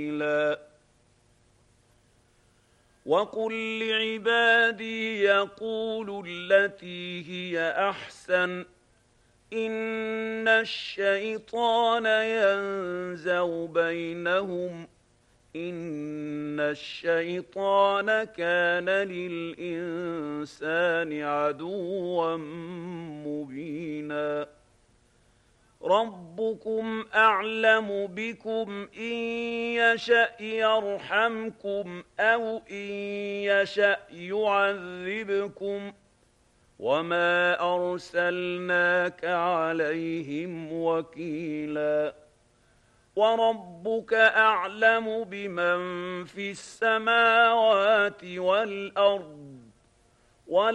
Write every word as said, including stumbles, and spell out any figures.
وقل لعبادي يقولوا التي هي أحسن إن الشيطان ينزغ بينهم إن الشيطان كان للإنسان عدوا مبينا ربكم أعلم بكم إن يشأ يرحمكم أو إن يشأ يعذبكم وما أرسلناك عليهم وكيلا وربك أعلم بمن في السماوات والأرض